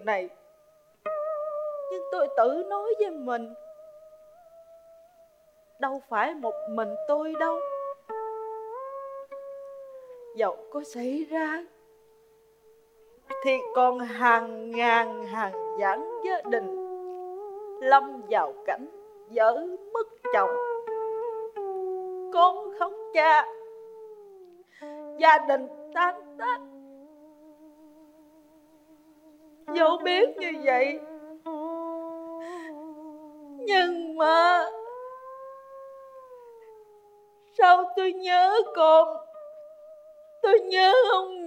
này. Nhưng tôi tự nói với mình, đâu phải một mình tôi đâu. Dẫu có xảy ra thì còn hàng ngàn hàng vạn gia đình lâm vào cảnh vợ mất chồng, con khóc cha, gia đình tan tác. Dẫu biết như vậy, nhưng mà sao tôi nhớ con, tôi nhớ ông